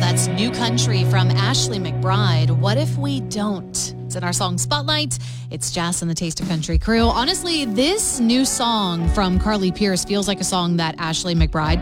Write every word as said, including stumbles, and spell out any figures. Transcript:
That's New Country from Ashley McBryde. What if we don't? It's in our song Spotlight. It's Jazz and the Taste of Country crew. Honestly, this new song from Carly Pearce feels like a song that Ashley McBryde